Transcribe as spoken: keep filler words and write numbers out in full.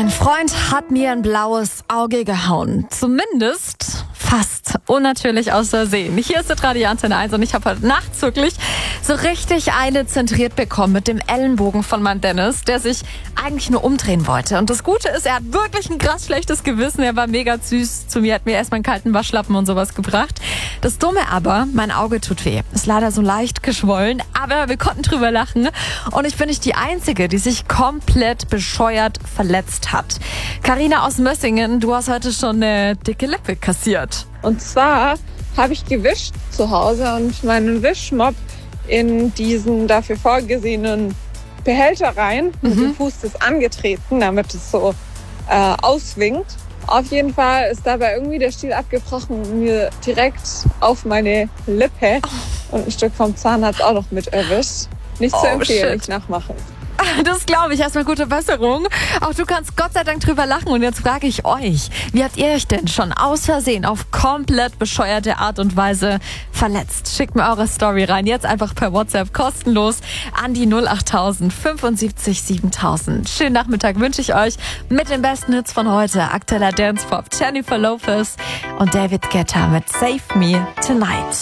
Ein Freund hat mir ein blaues Auge gehauen. Zumindest fast unnatürlich aus Versehen. Hier ist die Antenne eins und ich habe heute Nacht wirklich so richtig eine zentriert bekommen mit dem Ellenbogen von meinem Dennis, der sich eigentlich nur umdrehen wollte. Und das Gute ist, er hat wirklich ein krass schlechtes Gewissen. Er war mega süß zu mir, hat mir erstmal einen kalten Waschlappen und sowas gebracht. Das Dumme aber, mein Auge tut weh. Ist leider so leicht geschwollen, aber wir konnten drüber lachen. Und ich bin nicht die Einzige, die sich komplett bescheuert verletzt hat. Carina aus Mössingen, du hast heute schon eine dicke Lippe kassiert. Und zwar habe ich gewischt zu Hause und meinen Wischmopp in diesen dafür vorgesehenen Behälter rein. Mhm. Mit dem Fuß ist angetreten, damit es so äh, auswinkt. Auf jeden Fall ist dabei irgendwie der Stiel abgebrochen und mir direkt auf meine Lippe. Oh. Und ein Stück vom Zahn hat es auch noch mit erwischt. Nicht oh, zu empfehlen, shit. nicht nachmachen. Das glaube ich. Erstmal gute Besserung. Auch du kannst Gott sei Dank drüber lachen. Und jetzt frage ich euch, wie habt ihr euch denn schon aus Versehen auf komplett bescheuerte Art und Weise verletzt? Schickt mir eure Story rein. Jetzt einfach per WhatsApp kostenlos an die null acht tausend fünfundsiebzig siebentausend. Schönen Nachmittag wünsche ich euch mit den besten Hits von heute. Aktueller Dance Pop, Jennifer Lopez und David Guetta mit Save Me Tonight.